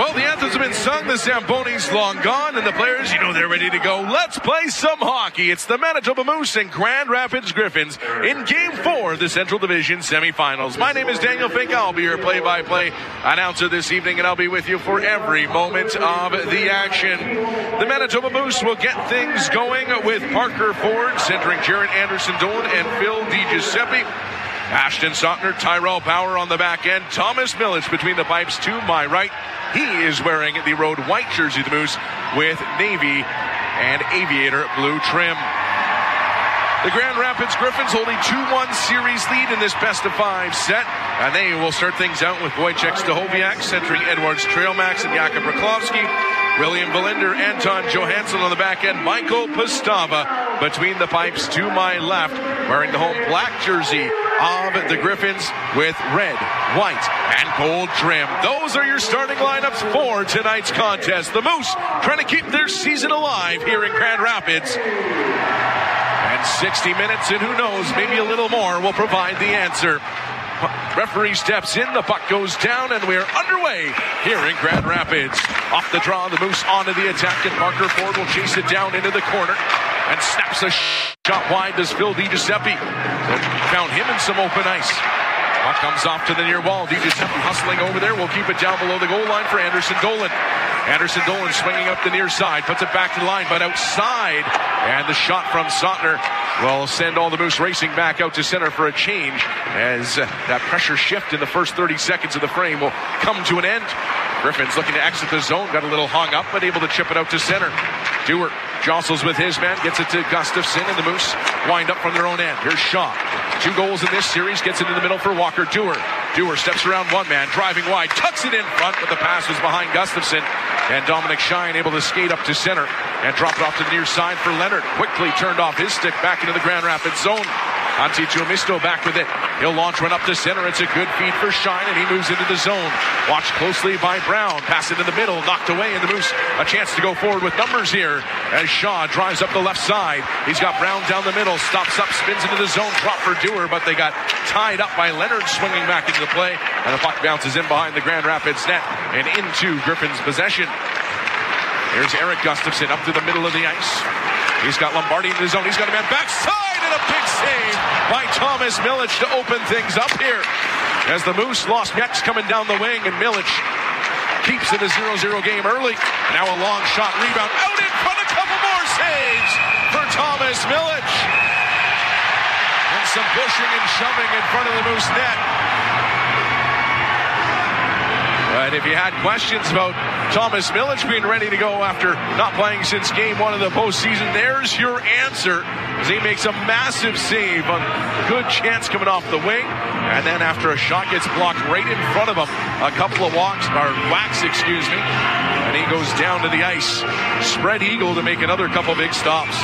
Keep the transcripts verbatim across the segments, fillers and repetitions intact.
Well, the anthems have been sung, the Zambonis long gone, and the players, you know they're ready to go. Let's play some hockey. It's the Manitoba Moose and Grand Rapids Griffins in Game four of the Central Division semifinals. My name is Daniel Fink. I'll be your play-by-play announcer this evening, and I'll be with you for every moment of the action. The Manitoba Moose will get things going with Parker Ford centering Jared Anderson-Dolan and Phil DiGiuseppe. Ashton Sautner, Tyrell Bauer on the back end. Thomas Milic between the pipes to my right. He is wearing the road white jersey of the Moose with navy and aviator blue trim. The Grand Rapids Griffins hold a two one series lead in this best of five set, and they will start things out with Wojciech Stachowiak centering Edwards Trailmax and Jakub Rakowski. William Valinder, Anton Johansson on the back end. Michael Pastava between the pipes to my left, wearing the home black jersey of the Griffins with red, white, and gold trim. Those are your starting lineups for tonight's contest. The Moose trying to keep their season alive here in Grand Rapids. And sixty minutes, and who knows, maybe a little more will provide the answer. Referee steps in, the puck goes down, and we're underway here in Grand Rapids. Off the draw, the Moose onto the attack, and Parker Ford will chase it down into the corner and snaps a shot wide. Does Phil DiGiuseppe. Found him in some open ice. Puck comes off to the near wall. DiGiuseppe hustling over there. We'll keep it down below the goal line for Anderson-Dolan. Anderson-Dolan swinging up the near side, puts it back to the line, but outside. And the shot from Sautner will send all the Moose racing back out to center for a change, as uh, that pressure shift in the first thirty seconds of the frame will come to an end. Griffins looking to exit the zone, got a little hung up, but able to chip it out to center. Dewar jostles with his man, gets it to Gustafsson, and the Moose wind up from their own end. Here's Shaw. Two goals in this series, gets it in the middle for Walker Dewar. Dewar steps around one man, driving wide, tucks it in front, but the pass was behind Gustafsson. And Dominic Shine able to skate up to center and drop it off to the near side for Leonard. Quickly turned off his stick back into the Grand Rapids zone. Antti Tuomisto back with it. He'll launch one up to center. It's a good feed for Shine, and he moves into the zone. Watched closely by Brown. Pass it in the middle, knocked away, and the Moose a chance to go forward with numbers here as Shaw drives up the left side. He's got Brown down the middle, stops up, spins into the zone, drop for Dewar, but they got tied up by Leonard swinging back into the play, and the puck bounces in behind the Grand Rapids net and into Griffin's possession. Here's Eric Gustafsson up to the middle of the ice. He's got Lombardi in the zone. He's got a man backside, and a big save by Thomas Milic to open things up here. As the Moose lost Metz coming down the wing, and Milic keeps it a zero zero game early. Now a long shot rebound out in front. A couple more saves for Thomas Milic. And some pushing and shoving in front of the Moose net. But if you had questions about Thomas Milic being ready to go after not playing since game one of the postseason, there's your answer, as he makes a massive save on a good chance coming off the wing. And then after a shot gets blocked right in front of him, a couple of walks, or whacks, excuse me, and he goes down to the ice. Spread eagle to make another couple big stops.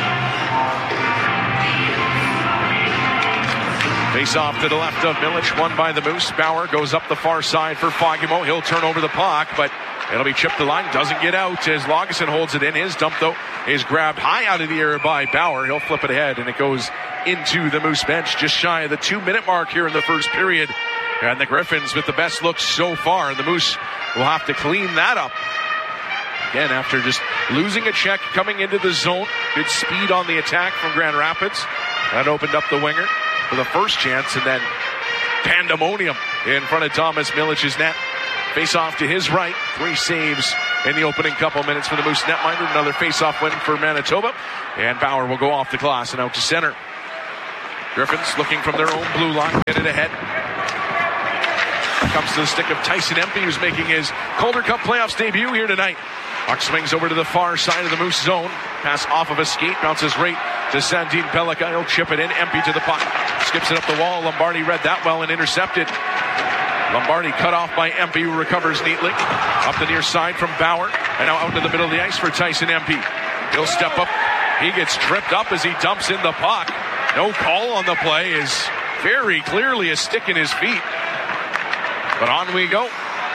Face off to the left of Milic, won by the Moose. Bauer goes up the far side for Fagemo. He'll turn over the puck, but it'll be chipped to the line. Doesn't get out as Lagesson holds it in. His dump, though, is grabbed high out of the air by Bauer. He'll flip it ahead, and it goes into the Moose bench just shy of the two-minute mark here in the first period. And the Griffins with the best look so far. And the Moose will have to clean that up. Again, after just losing a check coming into the zone. Good speed on the attack from Grand Rapids. That opened up the winger for the first chance, and then pandemonium in front of Thomas Milic's net. Face off to his right. Three saves in the opening couple minutes for the Moose netminder. Another face-off win for Manitoba. And Bauer will go off the glass and out to center. Griffins looking from their own blue line. Get it ahead. Comes to the stick of Tyson Empey, who's making his Calder Cup playoffs debut here tonight. Puck swings over to the far side of the Moose zone. Pass off of a skate. Bounces right to Sandin Pellikka. He'll chip it in. Empey to the puck. Skips it up the wall. Lombardi read that well and intercepted. Lombardi cut off by Empey, who recovers neatly. Up the near side from Bauer. And now out to the middle of the ice for Tyson Empey. He'll step up. He gets tripped up as he dumps in the puck. No call on the play. Is very clearly a stick in his feet. But on we go.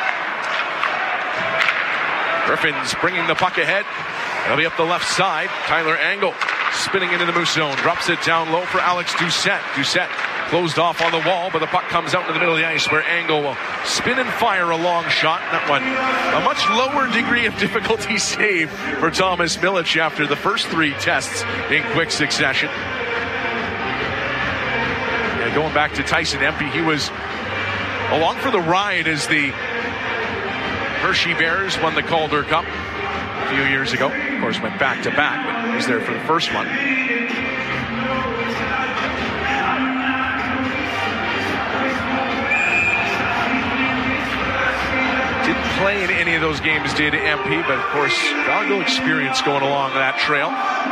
Griffins bringing the puck ahead. It'll be up the left side. Tyler Angle spinning into the Moose zone. Drops it down low for Alex Doucette. Doucette closed off on the wall, but the puck comes out into the middle of the ice where Angle will spin and fire a long shot. That one, a much lower degree of difficulty save for Thomas Milic after the first three tests in quick succession. Yeah, going back to Tyson Empey, he was along for the ride as the Hershey Bears won the Calder Cup a few years ago. Of course, went back to back, but he was there for the first one. Didn't play in any of those games, did M P, but of course, got a good experience going along that trail.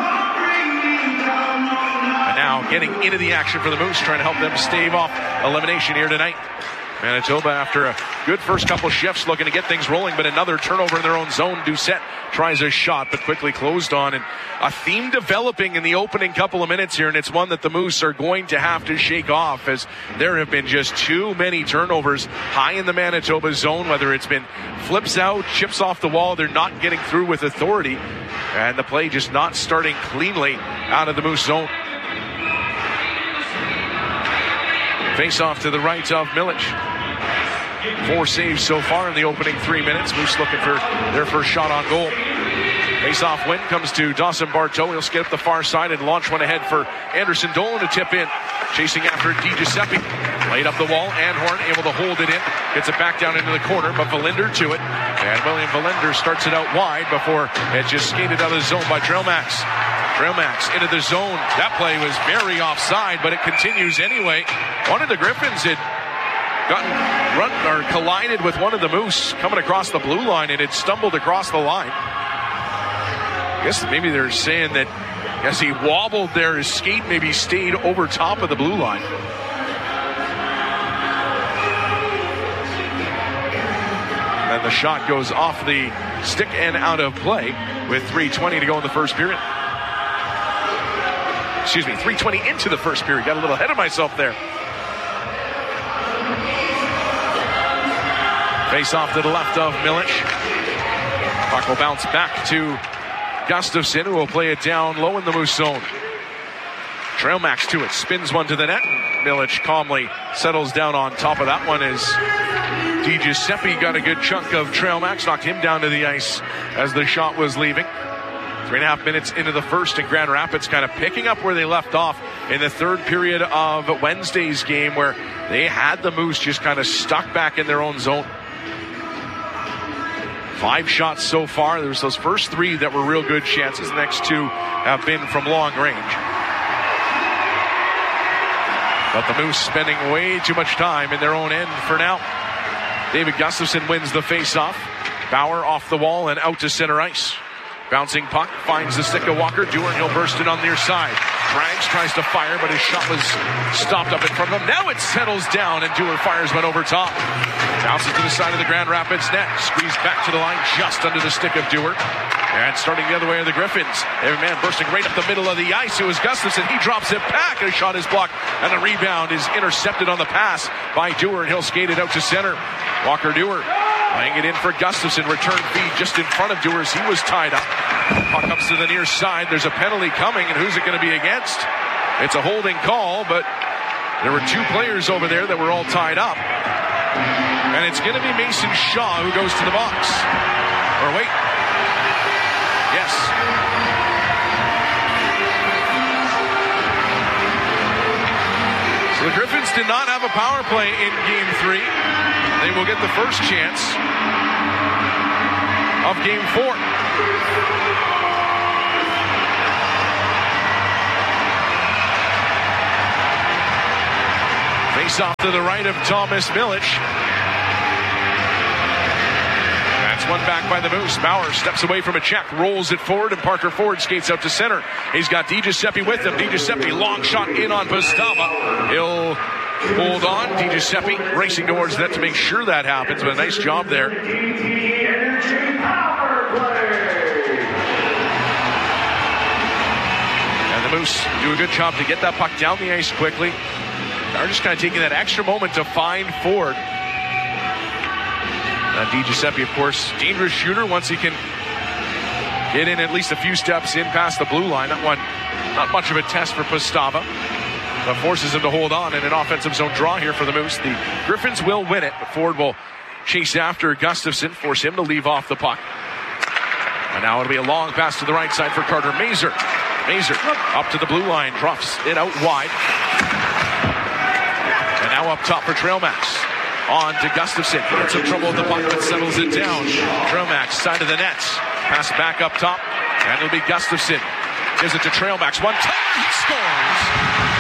And now getting into the action for the Moose, trying to help them stave off elimination here tonight. Manitoba, after a good first couple shifts, looking to get things rolling, but another turnover in their own zone. Doucette tries a shot, but quickly closed on. And a theme developing in the opening couple of minutes here, and it's one that the Moose are going to have to shake off, as there have been just too many turnovers high in the Manitoba zone, whether it's been flips out, chips off the wall. They're not getting through with authority, and the play just not starting cleanly out of the Moose zone. Face off to the right of Milic. Four saves so far in the opening three minutes. Moose looking for their first shot on goal. Face-off win comes to Dawson Barteau. He'll skip up the far side and launch one ahead for Anderson Dolan to tip in. Chasing after Di Giuseppe. Laid up the wall. Anhorn able to hold it in. Gets it back down into the corner, but Valinder to it. And William Valinder starts it out wide before it's just skated out of the zone by Trailmax. Trailmax into the zone. That play was very offside, but it continues anyway. One of the Griffins had gotten run or collided with one of the Moose coming across the blue line, and it stumbled across the line. I guess maybe they're saying that as he wobbled there, his skate maybe stayed over top of the blue line. And the shot goes off the stick and out of play with three twenty to go in the first period. Excuse me, three twenty into the first period. Got a little ahead of myself there. Face off to the left of Milic. Puck will bounce back to Gustafsson, who will play it down low in the Moose zone. Trailmax to it, spins one to the net. Milic calmly settles down on top of that one as Di Giuseppe got a good chunk of Trailmax, knocked him down to the ice as the shot was leaving. Three and a half minutes into the first, and Grand Rapids kind of picking up where they left off in the third period of Wednesday's game, where they had the Moose just kind of stuck back in their own zone. Five shots so far. There's those first three that were real good chances. The next two have been from long range. But the Moose spending way too much time in their own end for now. David Gustafsson wins the face-off. Bauer off the wall and out to center ice. Bouncing puck, finds the stick of Walker. Dewar, he'll burst it on the near side. Drags, tries to fire, but his shot was stopped up in front of him. Now it settles down, and Dewar fires one over top. Bounces to the side of the Grand Rapids net. Squeezed back to the line, just under the stick of Dewar. And starting the other way are the Griffins. Every man bursting right up the middle of the ice. It was Gustafsson. He drops it back, and a shot is blocked. And the rebound is intercepted on the pass by Dewar, and he'll skate it out to center. Walker Dewar laying it in for Gustafsson. Return feed just in front of Dewar as he was tied up. Puck comes to the near side. There's a penalty coming, and who's it going to be against? It's a holding call, but there were two players over there that were all tied up. And it's going to be Mason Shaw who goes to the box. Or wait. Yes. So the Griffins did not have a power play in game three. They will get the first chance of game four. Face off to the right of Thomas Milic. That's one back by the Moose. Bauer steps away from a check, rolls it forward, and Parker Ford skates out to center. He's got Di Giuseppe with him. Di Giuseppe, long shot in on Pastava. He'll hold on. Di Giuseppe racing towards that to make sure that happens, but a nice job there. And the Moose do a good job to get that puck down the ice quickly. They're just kind of taking that extra moment to find Ford. Uh, Di Giuseppe, of course, dangerous shooter once he can get in at least a few steps in past the blue line. That one, not much of a test for Pastava. but forces him to hold on in an offensive zone draw here for the Moose. The Griffins will win it, but Ford will chase after Gustafson, force him to leave off the puck. And now it'll be a long pass to the right side for Carter Mazur. Mazur up to the blue line, drops it out wide. And now up top for Trailmax. On to Gustafson. He gets some trouble with the puck, but settles it down. Trailmax, side of the nets. Pass back up top. And it'll be Gustafson. Gives it to Trailmax. One time, he scores.